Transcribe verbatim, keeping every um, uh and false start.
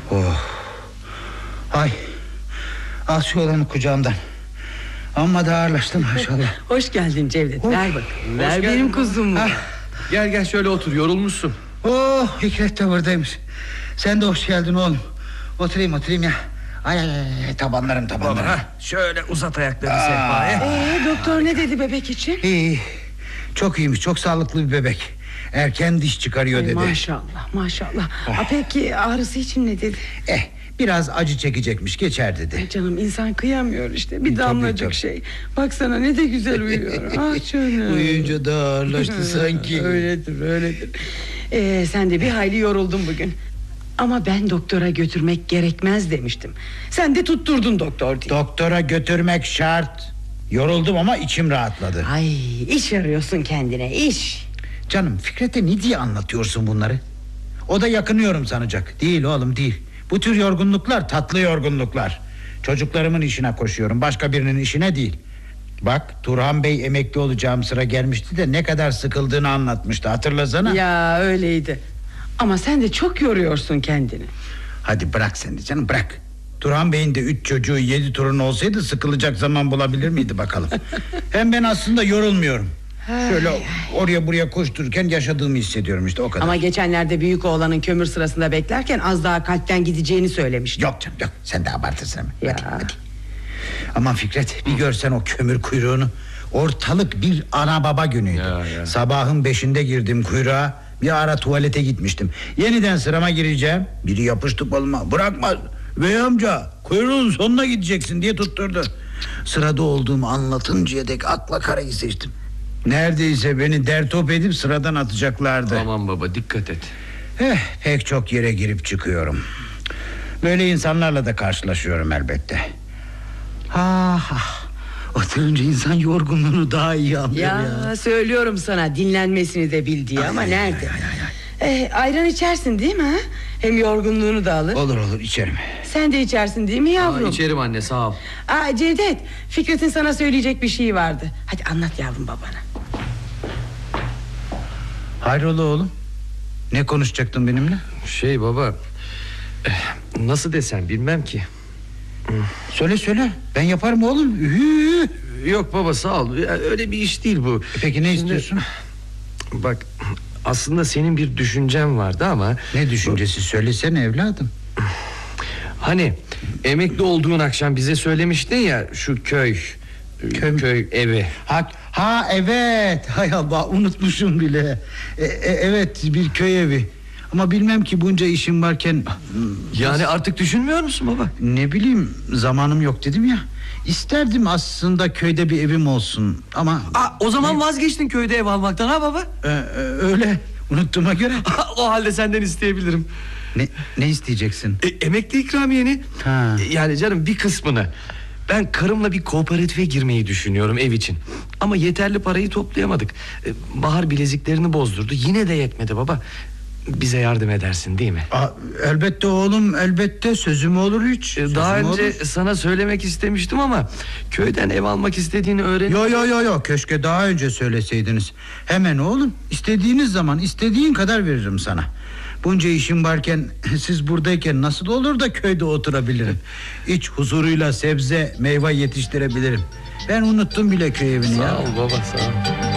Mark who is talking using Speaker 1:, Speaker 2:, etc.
Speaker 1: Oh. Ay. Al şu olanı kucağımdan. Amma da ağırlaştım maşallah.
Speaker 2: Hoş geldin Cevdet.
Speaker 1: Oh.
Speaker 2: Ver bakalım. Ver
Speaker 3: Hoş
Speaker 2: benim
Speaker 3: geldin.
Speaker 2: kuzumu.
Speaker 3: Ah, gel gel şöyle otur, yorulmuşsun.
Speaker 1: Oh, Fikret de buradaymış. Sen de hoş geldin oğlum. Oturayım oturayım ya. Ay ay ay, tabanlarım tabanlarım.
Speaker 3: Baba, ha, şöyle uzat ayaklarını sehpaya.
Speaker 2: Ee, doktor ne dedi bebek için?
Speaker 1: İyi, iyi. Çok iyiymiş, çok sağlıklı bir bebek. Erken diş çıkarıyor
Speaker 2: Ay,
Speaker 1: dedi.
Speaker 2: maşallah maşallah. Ha, peki ağrısı için ne dedi?
Speaker 1: Eh, biraz acı çekecekmiş, geçer dedi.
Speaker 2: Ay canım, insan kıyamıyor işte. Bir
Speaker 1: Tabii,
Speaker 2: damlacık
Speaker 1: tabii.
Speaker 2: şey. Baksana ne de güzel uyuyor. Ah canım.
Speaker 1: Uyuyunca da ağırlaştı sanki.
Speaker 2: Öyledir öyledir. Ee, sen de bir hayli yoruldun bugün. Ama ben doktora götürmek gerekmez demiştim. Sen de tutturdun doktor diye.
Speaker 1: Doktora götürmek şart. Yoruldum ama içim rahatladı.
Speaker 2: Ay, iş arıyorsun kendine, iş.
Speaker 1: Canım, Fikret'e ne diye anlatıyorsun bunları? O da yakınıyorum sanacak. Değil oğlum, değil. Bu tür yorgunluklar tatlı yorgunluklar. Çocuklarımın işine koşuyorum, başka birinin işine değil. Bak, Turhan Bey emekli olacağım sıra gelmişti de ne kadar sıkıldığını anlatmıştı, hatırlasana.
Speaker 2: Ya öyleydi. Ama sen de çok yoruyorsun kendini.
Speaker 1: Hadi bırak sen de canım, bırak. Turhan Bey'in de üç çocuğu, yedi torunu olsaydı sıkılacak zaman bulabilir miydi bakalım. Hem ben aslında yorulmuyorum. Şöyle oraya buraya koştururken yaşadığımı hissediyorum işte, o kadar.
Speaker 2: Ama geçenlerde büyük oğlanın kömür sırasında beklerken az daha kalpten gideceğini söylemişti.
Speaker 1: Yok canım, yok, sen de abartırsın.
Speaker 2: Ya.
Speaker 1: Hadi, hadi. Aman Fikret, bir görsen o kömür kuyruğunu. Ortalık bir ana baba günüydü.
Speaker 3: Ya, ya.
Speaker 1: Sabahın beşinde girdim kuyruğa. Bir ara tuvalete gitmiştim. Yeniden sırama gireceğim. Biri yapıştı koluma, bırakma bey amca, kuyruğun sonuna gideceksin diye tutturdu. Sırada olduğumu anlatıncaya dek akla karayı seçtim. Neredeyse beni dertop edip sıradan atacaklardı.
Speaker 3: Aman baba, dikkat et.
Speaker 1: Eh, pek çok yere girip çıkıyorum. Böyle insanlarla da karşılaşıyorum elbette. Ha ha. Oturunca insan yorgunluğunu daha iyi anlıyor
Speaker 2: Ya,
Speaker 1: ya.
Speaker 2: söylüyorum sana, dinlenmesini de bil diye, ama
Speaker 1: Ay,
Speaker 2: nerede?
Speaker 1: ay, ay, ay.
Speaker 2: Ee, ayran içersin değil mi ha? Hem yorgunluğunu da alır.
Speaker 1: Olur olur, içerim.
Speaker 2: Sen de içersin değil mi yavrum?
Speaker 3: Aa, içerim anne, sağ ol.
Speaker 2: Aa, Cevdet, Fikret'in sana söyleyecek bir şey vardı. Hadi anlat yavrum babana.
Speaker 1: Hayrola oğlum? Ne konuşacaktın benimle?
Speaker 3: Şey baba, eh, nasıl desem bilmem ki.
Speaker 1: Söyle söyle, ben yaparım oğlum. Hü.
Speaker 3: Yok baba, sağ ol, Ya, öyle bir iş değil bu.
Speaker 1: Peki ne
Speaker 3: Şimdi,
Speaker 1: istiyorsun?
Speaker 3: Bak, aslında senin bir düşüncen vardı ama...
Speaker 1: Ne düşüncesi, söylesene evladım.
Speaker 3: Hani emekli olduğun akşam bize söylemiştin ya, şu köy
Speaker 1: Köy,
Speaker 3: köy evi.
Speaker 1: Ha, ha evet, hay Allah, unutmuşum bile. E, e, evet, bir köy evi. Ama bilmem ki bunca işim varken...
Speaker 3: Yani artık düşünmüyor musun baba?
Speaker 1: Ne bileyim, zamanım yok dedim ya. İsterdim aslında köyde bir evim olsun ama...
Speaker 3: Aa, o zaman vazgeçtin köyde ev almaktan ha baba?
Speaker 1: E, e, öyle, unuttuğuma göre.
Speaker 3: O halde senden isteyebilirim.
Speaker 1: Ne, ne isteyeceksin?
Speaker 3: E, emekli ikramiyeni.
Speaker 1: Ha.
Speaker 3: E, yani canım bir kısmını. Ben karımla bir kooperatife girmeyi düşünüyorum ev için. Ama yeterli parayı toplayamadık. E, Bahar bileziklerini bozdurdu. Yine de yetmedi baba. Bize yardım edersin değil mi?
Speaker 1: Aa, elbette oğlum, elbette, sözüm olur hiç.
Speaker 3: E, Daha
Speaker 1: Sözüm
Speaker 3: önce
Speaker 1: olur.
Speaker 3: sana söylemek istemiştim ama köyden ev almak istediğini öğrenip...
Speaker 1: Yo yo yo yo, keşke daha önce söyleseydiniz. Hemen oğlum, istediğiniz zaman istediğin kadar veririm sana. Bunca işim varken, siz buradayken nasıl olur da köyde oturabilirim? İç huzuruyla sebze meyve yetiştirebilirim. Ben unuttum bile köy evini ya.
Speaker 3: Sağ ol baba, sağ ol.